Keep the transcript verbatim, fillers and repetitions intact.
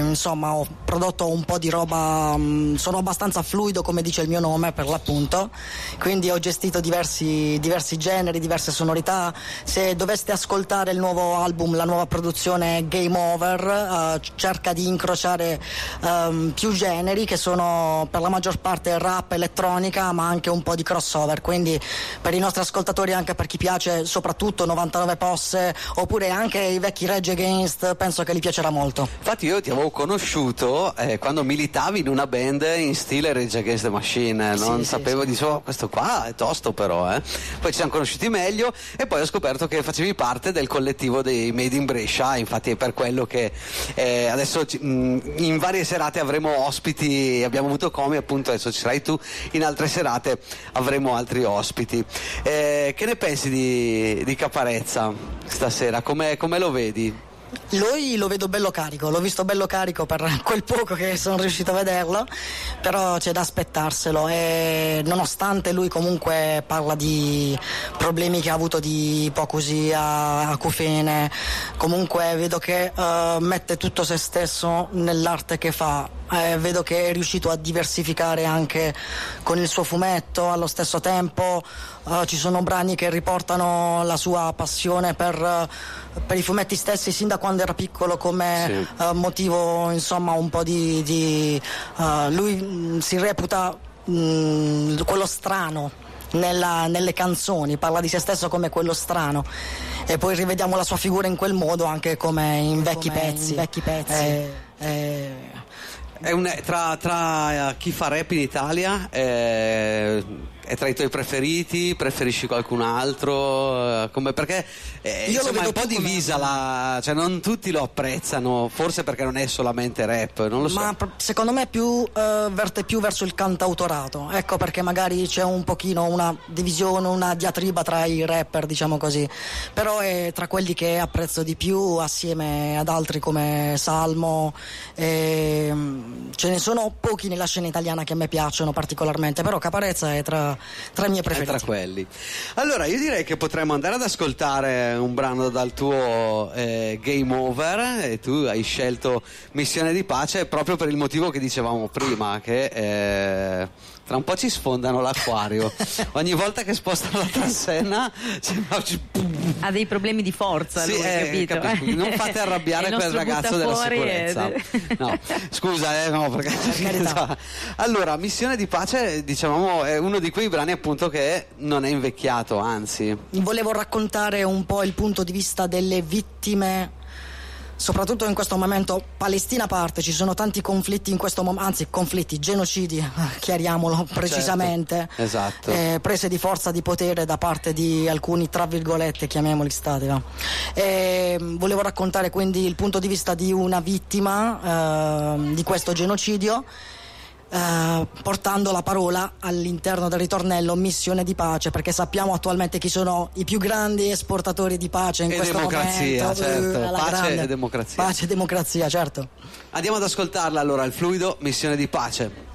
insomma ho prodotto un po' di roba, mh, sono abbastanza fluido come dice il mio nome per l'appunto, quindi ho gestito diversi, diversi generi, diverse sonorità. Se doveste ascoltare il nuovo album, la nuova produzione Game Over, uh, cerca di incrociare um, più generi che sono per la maggior parte rap, elettronica, ma anche un po' di crossover, quindi per i nostri ascoltatori, anche per chi piace soprattutto novantanove Posse oppure anche i vecchi Rage Against, penso che gli piacerà molto. Infatti io ti avevo conosciuto eh, quando militavi in una band in stile Rage Against the Machine, non sì, sapevo, sì, sì. dicevo questo qua è tosto però, eh. Poi ci siamo conosciuti meglio e poi ho scoperto che facevi parte del collettivo dei Made in Brescia, infatti è per quello che eh, adesso mh, in varie serate avremo ospiti, abbiamo avuto Comi, appunto adesso ci sarai tu, in altre serate avremo altri ospiti. Eh, che ne pensi di, di Caparezza stasera? Come, come lo vedi? Lui lo vedo bello carico, l'ho visto bello carico per quel poco che sono riuscito a vederlo, però c'è da aspettarselo e nonostante lui comunque parla di problemi che ha avuto di ipoacusia, acufene, comunque vedo che uh, mette tutto se stesso nell'arte che fa. Eh, vedo che è riuscito a diversificare anche con il suo fumetto, allo stesso tempo uh, ci sono brani che riportano la sua passione per, uh, per i fumetti stessi sin da quando era piccolo come sì. uh, motivo, insomma, un po' di, di uh, lui mh, si reputa mh, quello strano nella, nelle canzoni, parla di se stesso come quello strano e poi rivediamo la sua figura in quel modo anche come in vecchi come pezzi, in vecchi pezzi. Eh, eh, È un, tra, tra chi fa rap in Italia eh, è tra i tuoi preferiti? Preferisci qualcun altro? Come, perché eh, io insomma, lo vedo è un po' divisa la, cioè non tutti lo apprezzano, forse perché non è solamente rap, non lo so. Ma secondo me più uh, verte più verso il cantautorato, ecco perché magari c'è un pochino una divisione, una diatriba tra i rapper, diciamo così, però è tra quelli che apprezzo di più assieme ad altri come Salmo. E, ce ne sono pochi nella scena italiana che a me piacciono particolarmente, però Caparezza è tra, tra i miei preferiti. È tra quelli. Allora io direi che potremmo andare ad ascoltare un brano dal tuo eh, Game Over, e tu hai scelto Missione di Pace proprio per il motivo che dicevamo prima, che eh, tra un po' ci sfondano l'acquario. Ogni volta che spostano la transenna ha dei problemi di forza, sì, lui, eh, capito? capisco. Non fate arrabbiare quel ragazzo della sicurezza e... no, scusa eh, no, perché allora Missione di Pace, dicevamo, è uno di quei brani appunto che non è invecchiato, anzi volevo raccontare un po' il punto di vista delle vittime, soprattutto in questo momento. Palestina a parte, ci sono tanti conflitti in questo momento, anzi conflitti, genocidi, chiariamolo precisamente, certo, esatto. eh, prese di forza di potere da parte di alcuni, tra virgolette, chiamiamoli stati, va. E volevo raccontare quindi il punto di vista di una vittima eh, di questo genocidio, Uh, portando la parola all'interno del ritornello Missione di Pace, perché sappiamo attualmente chi sono i più grandi esportatori di pace in e questo democrazia, momento. certo. Uh, pace grande. e democrazia. Pace e democrazia, certo. Andiamo ad ascoltarla allora, il fluido Missione di Pace.